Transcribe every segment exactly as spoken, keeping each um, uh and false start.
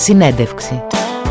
Συνέντευξη.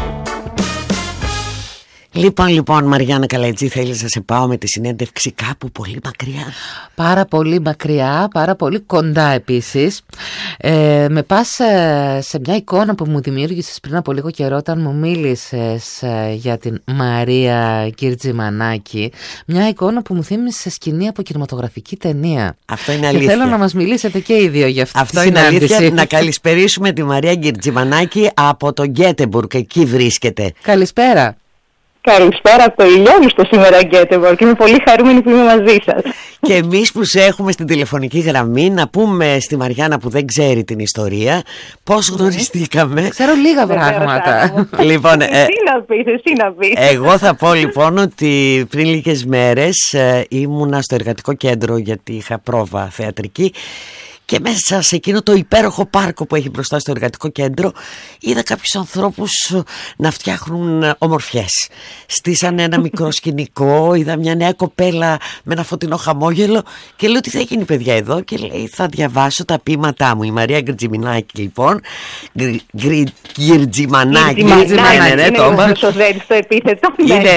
Λοιπόν, λοιπόν, Μαριάννα Καλατζή, θέλεις να σε πάω με τη συνέντευξη κάπου πολύ μακριά? Πάρα πολύ μακριά, πάρα πολύ κοντά επίσης. Ε, με πας ε, σε μια εικόνα που μου δημιούργησες πριν από λίγο καιρό όταν μου μίλησες ε, για την Μαρία Κυρτζιμανάκη. Μια εικόνα που μου θύμισε σκηνή από κινηματογραφική ταινία. Αυτό είναι αλήθεια. Και θέλω να μας μιλήσετε και οι δύο για αυτή Αυτό τη είναι συνάντηση. αλήθεια. Να καλησπερίσουμε τη Μαρία Κυρτζιμανάκη από το Γκέτεμπουργκ. Εκεί βρίσκεται. Καλησπέρα. Καλησπέρα από το ηλιόλουστο σήμερα Γκέτεμπουργκ και είμαι πολύ χαρούμενη που είμαι μαζί σας. Και εμείς που σε έχουμε στην τηλεφωνική γραμμή, να πούμε στη Μαριάννα που δεν ξέρει την ιστορία πώς γνωριστήκαμε. Ξέρω λίγα πράγματα. Λοιπόν, ε, εσύ να πεις, εσύ να πεις. εγώ θα πω λοιπόν ότι πριν λίγες μέρες ε, ήμουνα στο εργατικό κέντρο γιατί είχα πρόβα θεατρική. Και μέσα σε εκείνο το υπέροχο πάρκο που έχει μπροστά στο εργατικό κέντρο είδα κάποιους ανθρώπους να φτιάχνουν ομορφιές. Στήσανε ένα μικρό σκηνικό, είδα μια νέα κοπέλα με ένα φωτεινό χαμόγελο και λέω τι θα γίνει παιδιά εδώ, και λέει θα διαβάσω τα ποίηματά μου. Η Μαρία Κυρτζιμανάκη λοιπόν, Κυρτζιμανάκη, το επίθετο.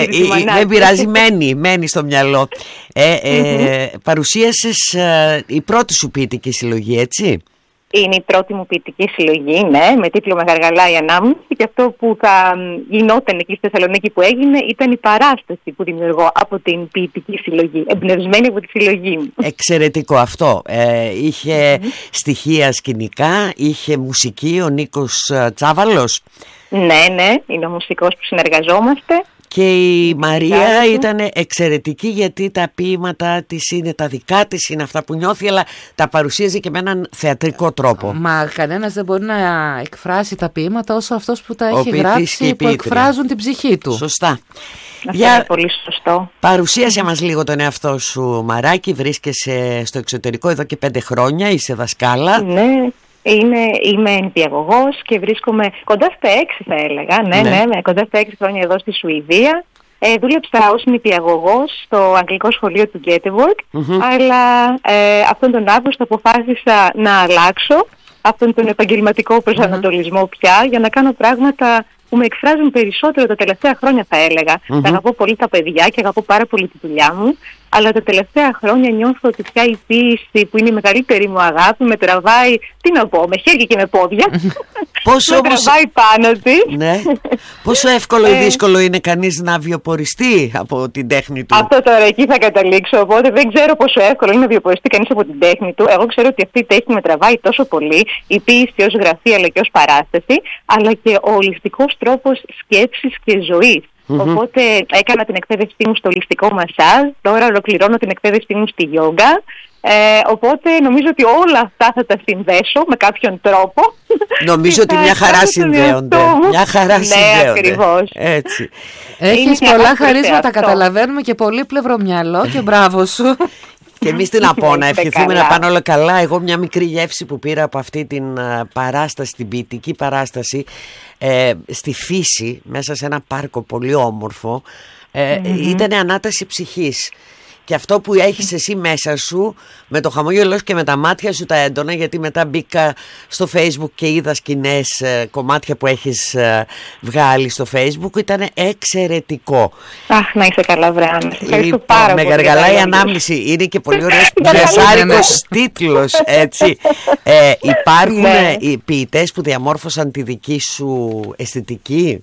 Δεν πειράζει, μένει, μένει στο μυαλό. Ε, ε, παρουσίασες ε, η πρώτη σου ποιητική συλλογή, έτσι? Είναι η πρώτη μου ποιητική συλλογή, ναι, με τίτλο «Μεγαργαλά η ανάμνηση», και αυτό που θα γινόταν εκεί στη Θεσσαλονίκη που έγινε ήταν η παράσταση που δημιουργώ από την ποιητική συλλογή, εμπνευσμένη από τη συλλογή μου. Εξαιρετικό αυτό. Ε, είχε mm-hmm. στοιχεία σκηνικά, είχε μουσική, ο Νίκος Τσάβαλος. Ναι, ναι, είναι ο μουσικός που συνεργαζόμαστε. Και η Μαρία ήταν εξαιρετική γιατί τα ποίηματα της είναι τα δικά της, είναι αυτά που νιώθει, αλλά τα παρουσίαζε και με έναν θεατρικό τρόπο. Μα κανένας δεν μπορεί να εκφράσει τα ποίηματα όσο αυτός που τα Ο έχει γράψει, που εκφράζουν την ψυχή του. Σωστά. Αυτό Για... είναι πολύ σωστό. Παρουσίασε μας λίγο τον εαυτό σου, Μαράκη. Βρίσκεσαι στο εξωτερικό εδώ και πέντε χρόνια, είσαι δασκάλα. Ναι. Είναι, είμαι νηπιαγωγός και βρίσκομαι κοντά στα έξι θα έλεγα, ναι, ναι, ναι, κοντά στα έξι χρόνια εδώ στη Σουηδία. Ε, δούλεψα ως νηπιαγωγός στο αγγλικό σχολείο του Γκέτεμπουργκ, mm-hmm. αλλά ε, αυτόν τον Αύγουστο αποφάσισα να αλλάξω αυτόν τον επαγγελματικό προσανατολισμό mm-hmm. πια, για να κάνω πράγματα που με εκφράζουν περισσότερο τα τελευταία χρόνια θα έλεγα. Mm-hmm. Αγαπώ πολύ τα παιδιά και αγαπώ πάρα πολύ τη δουλειά μου, αλλά τα τελευταία χρόνια νιώθω ότι πια η ποίηση, που είναι η μεγαλύτερη μου αγάπη, με τραβάει, τι να πω, με χέρια και με πόδια. Πόσο με όμως... τραβάει πάνω της. Ναι. Πόσο εύκολο ή δύσκολο είναι κανείς να βιοποριστεί από την τέχνη του? Αυτό τώρα εκεί θα καταλήξω, οπότε δεν ξέρω πόσο εύκολο είναι να βιοποριστεί κανείς από την τέχνη του. Εγώ ξέρω ότι αυτή η τέχνη με τραβάει τόσο πολύ, η ποίηση ως γραφή αλλά και ως παράσταση, αλλά και ο ολιστικός τρόπος σκέψης και ζωής. Mm-hmm. Οπότε έκανα την εκπαίδευσή μου στο ολιστικό μασάζ, τώρα ολοκληρώνω την εκπαίδευσή μου στη γιόγκα. Ε, οπότε νομίζω ότι όλα αυτά θα τα συνδέσω με κάποιον τρόπο. Νομίζω ότι μια χαρά συνδέονται. Μια χαρά ναι, συνδέονται. Ακριβώς. Έτσι. Έχεις πολλά χαρίσματα, καταλαβαίνουμε, και πολύ πλευρό μυαλό και μπράβο σου. Και εμείς τι να πω, να ευχηθούμε να πάνε όλα καλά. Εγώ μια μικρή γεύση που πήρα από αυτή την παράσταση, την ποιητική παράσταση, ε, στη φύση, μέσα σε ένα πάρκο πολύ όμορφο, ε, mm-hmm. ήταν ανάταση ψυχής. Και αυτό που έχεις εσύ μέσα σου, με το χαμόγελο και με τα μάτια σου τα έντονα, γιατί μετά μπήκα στο Facebook και είδα σκηνές, κομμάτια που έχεις βγάλει στο Facebook, ήταν εξαιρετικό. Αχ, να είσαι καλά, Βρεάννα. Λοιπόν, με γαργαλάει η ανάμνηση. Είναι και πολύ ωραίος ψεσάρικος τίτλος, έτσι. Ε, υπάρχουν ναι. οι ποιητές που διαμόρφωσαν τη δική σου αισθητική?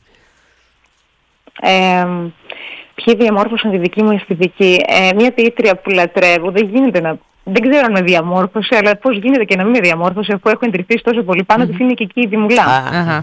Ε, Ποιοι διαμόρφωσαν τη δική μου αισθητική? Ε, μια ποιήτρια που λατρεύω, δεν γίνεται να... Δεν ξέρω αν με διαμόρφωσε, αλλά πώς γίνεται και να μην με διαμόρφωσε, αφού έχω εντρυφήσει τόσο πολύ πάνω της, είναι και εκεί η Δημουλά.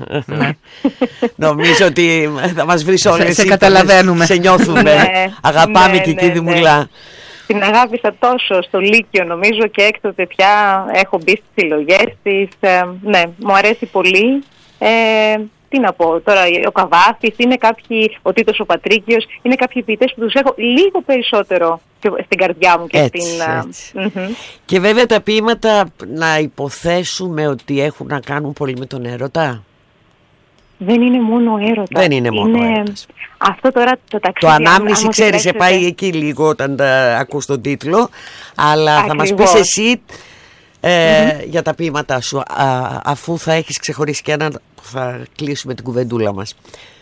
Νομίζω ότι θα μας βρεις όλες. Σε καταλαβαίνουμε. Σε νιώθουμε. Αγαπάμε και εκεί η Δημουλά. Την αγάπησα τόσο στο Λύκειο, νομίζω, και έκτοτε πια έχω μπει στις συλλογές της. Ναι, μου αρέσει πολύ. Τι να πω τώρα, ο Καβάφης, είναι κάποιοι, ο Τίτος ο Πατρίκιος, είναι κάποιοι ποιητές που τους έχω λίγο περισσότερο στην καρδιά μου και έτσι, στην... Έτσι. Mm-hmm. Και βέβαια τα ποίηματα, να υποθέσουμε ότι έχουν να κάνουν πολύ με τον έρωτα. Δεν είναι μόνο έρωτα. Δεν είναι μόνο είναι... έρωτας. Αυτό τώρα το ταξίδι... Το ανάμνηση, ξέρεις, σε πάει εκεί λίγο όταν τα ακούς τον τίτλο, αλλά ακριβώς. Θα μας πεις εσύ ε, mm-hmm. για τα ποίηματά σου, α, αφού θα έχεις ξεχωρίσει και έναν που θα κλείσουμε την κουβεντούλα μας.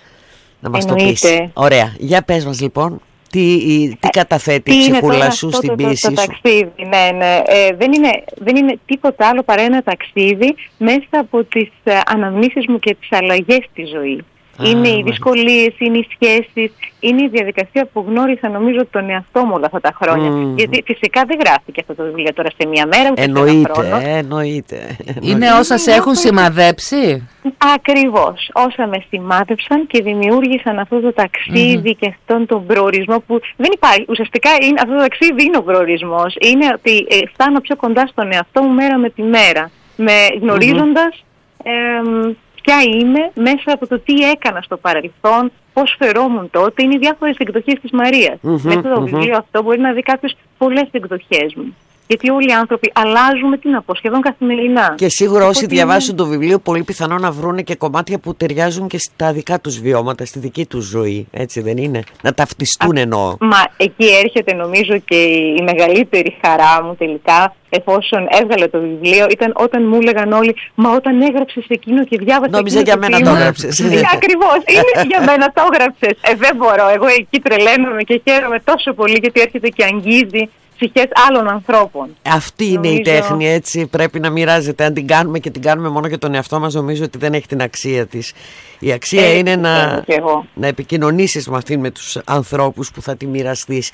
Να μας Εννοείται. το πεις. Ωραία. Για πες μας λοιπόν, τι, τι καταθέτει τι η ψυχούλα σου το, στην το, ποίησή το, το σου? ταξίδι, ναι, ναι. Ε, δεν, είναι, δεν είναι τίποτα άλλο παρά ένα ταξίδι μέσα από τις ε, αναμνήσεις μου και τις αλλαγές στη ζωή. Α, είναι οι μάλιστα. δυσκολίες, είναι οι σχέσεις, είναι η διαδικασία που γνώρισα νομίζω τον εαυτό μου όλα αυτά τα χρόνια. Mm. Γιατί φυσικά δεν γράφτηκε αυτό το βιβλίο τώρα σε μία μέρα, ούτε Εννοείται, σε ένα χρόνο. εννοείται. Είναι όσα σε έχουν σημαδέψει. Ακριβώς. Όσα με σημάδεψαν και δημιούργησαν αυτό το ταξίδι mm-hmm. και αυτόν τον προορισμό που δεν υπάρχει. Ουσιαστικά είναι, αυτό το ταξίδι είναι ο προορισμός. Είναι ότι ε, φτάνω πιο κοντά στον εαυτό μου μέρα με τη μέρα. Με, γνωρίζοντας mm-hmm. ε, ποια είμαι μέσα από το τι έκανα στο παρελθόν, πώς φερόμουν τότε. Είναι οι διάφορες εκδοχές της Μαρίας. Mm-hmm, μέσα το mm-hmm. βιβλίο αυτό μπορεί να δει κάποιος πολλές εκδοχές μου. Γιατί όλοι οι άνθρωποι αλλάζουμε, τι να πω, σχεδόν καθημερινά. Και σίγουρα όσοι Οπότε διαβάσουν είναι... το βιβλίο, πολύ πιθανό να βρουν και κομμάτια που ταιριάζουν και στα δικά τους βιώματα, στη δική τους ζωή. Έτσι δεν είναι? Να ταυτιστούν εννοώ. Μα εκεί έρχεται νομίζω και η μεγαλύτερη χαρά μου τελικά, εφόσον έβγαλε το βιβλίο, ήταν όταν μου έλεγαν όλοι, μα όταν έγραψες εκείνο και διάβασες. Νόμιζα για μένα το έγραψες. Ακριβώς, είναι για μένα το έγραψες. Ε, δεν μπορώ. Εγώ εκεί τρελαίνομαι και χαίρομαι τόσο πολύ γιατί έρχεται και αγγίζει ψυχές άλλων ανθρώπων. Αυτή είναι νομίζω... η τέχνη, έτσι πρέπει να μοιράζεται. Αν την κάνουμε και την κάνουμε μόνο για τον εαυτό μας, νομίζω ότι δεν έχει την αξία της. Η αξία ε, είναι να, να επικοινωνήσεις με αυτήν, με τους ανθρώπους που θα τη μοιραστείς.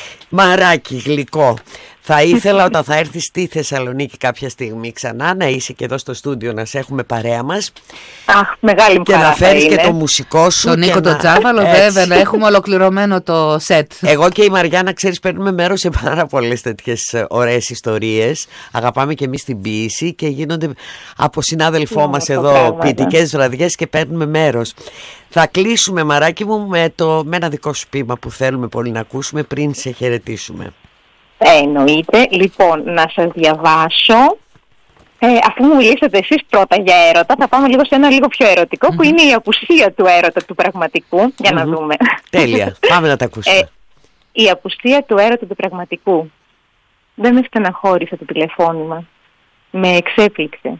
Μαράκι γλυκό, θα ήθελα όταν θα έρθεις στη Θεσσαλονίκη κάποια στιγμή ξανά να είσαι και εδώ στο στούντιο, να σε έχουμε παρέα μας. Αχ, μεγάλη μου και να φέρεις και το μουσικό σου. Τον Νίκο τον Τσάβαλο, βέβαια, να έχουμε ολοκληρωμένο το σετ. Εγώ και η Μαριάννα, ξέρεις, παίρνουμε μέρος σε πάρα πολλές τέτοιες ωραίες ιστορίες. Αγαπάμε και εμείς την ποίηση και γίνονται από συνάδελφό yeah, μας εδώ ποιητικές βραδιές και παίρνουμε μέρος. Θα κλείσουμε, Μαράκι μου, με, το, με ένα δικό σου ποίημα που θέλουμε πολύ να ακούσουμε πριν σε χαιρετήσουμε. Ε, εννοείται. Λοιπόν, να σας διαβάσω. Ε, αφού μου μιλήσατε εσείς πρώτα για έρωτα, θα πάμε λίγο σε ένα λίγο πιο ερωτικό, mm-hmm. που είναι η απουσία του έρωτα του πραγματικού. Για mm-hmm. να δούμε. Τέλεια. Πάμε να τα ακούσουμε. Ε, η απουσία του έρωτα του πραγματικού. Δεν με στεναχώρησε το τηλεφώνημα. Με εξέπληξε.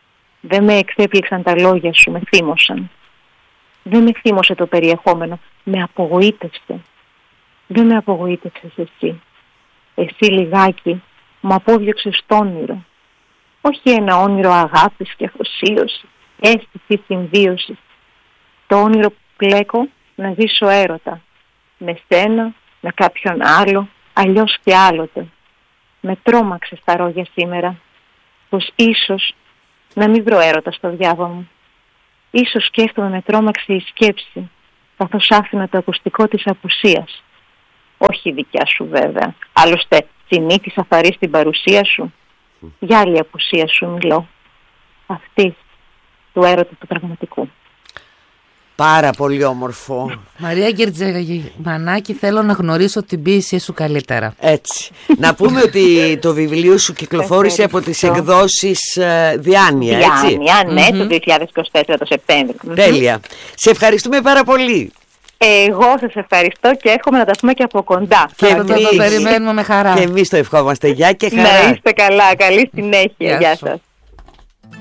Δεν με εξέπληξαν τα λόγια σου. Με θύμωσαν. Δεν με θύμωσε το περιεχόμενο. Με απογοήτευσε. Δεν με απογοήτευσες εσύ. Εσύ λιγάκι μου απόδιωξες το όνειρο. Όχι ένα όνειρο αγάπης και αφοσίωσης, αίσθηση συμβίωσης. Το όνειρο που πλέκω να ζήσω έρωτα. Με σένα, με κάποιον άλλο, αλλιώς και άλλοτε. Με τρόμαξε στα ρόγια σήμερα. Πως ίσως να μην βρω έρωτα στο διάβα μου. Ίσως σκέφτομαι με τρόμαξε η σκέψη, καθώς άφηνα το ακουστικό της απουσίας. Όχι δικιά σου βέβαια. Άλλωστε συνήθισα φαρεί στην παρουσία σου. Για άλλη απουσία σου μιλώ. Αυτή του έρωτα του πραγματικού. Πάρα πολύ όμορφο. Μαρία Γκερτζεμανάκη, θέλω να γνωρίσω την ποίησή σου καλύτερα. Έτσι. Να πούμε ότι το βιβλίο σου κυκλοφόρησε από τις εκδόσεις uh, Διάνοια, έτσι. Διάνοια, ναι, mm-hmm. το δύο χιλιάδες είκοσι τέσσερα το Σεπτέμβριο. Τέλεια. Σε ευχαριστούμε πάρα πολύ. Εγώ σας ευχαριστώ και εύχομαι να τα πούμε και από κοντά. Και εμείς το περιμένουμε με χαρά. Και εμείς το ευχόμαστε. Γεια και χαρά. Να είστε καλά. Καλή συνέχεια. Γεια σας.